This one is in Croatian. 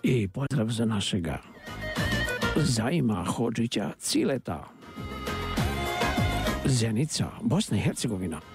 I pozdrav za našega Zaima Hodžića Cileta. Zenica, Bosna i Hercegovina.